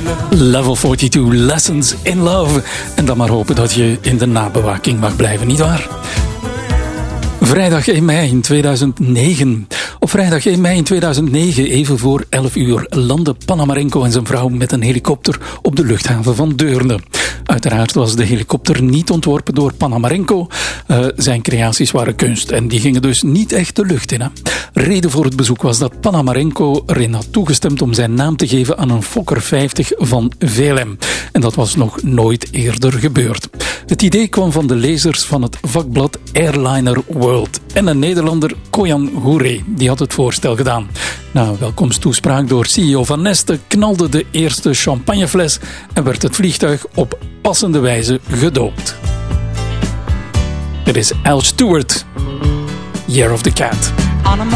Level 42, Lessons in Love. En dan maar hopen dat je in de nabewaking mag blijven, nietwaar? Vrijdag 1 mei in 2009. Op vrijdag 1 mei in 2009, even voor 11 uur, landde Panamarenko en zijn vrouw met een helikopter op de luchthaven van Deurne. Uiteraard was de helikopter niet ontworpen door Panamarenko. Zijn creaties waren kunst en die gingen dus niet echt de lucht in. Hè. Reden voor het bezoek was dat Panamarenko erin had toegestemd om zijn naam te geven aan een Fokker 50 van VLM. En dat was nog nooit eerder gebeurd. Het idee kwam van de lezers van het vakblad Airliner World. En een Nederlander, Koyan Gouré, die had het voorstel gedaan. Na welkomsttoespraak door CEO Van Neste knalde de eerste champagnefles en werd het vliegtuig op passende wijze gedoopt. Dit is Al Stewart, Year of the Cat.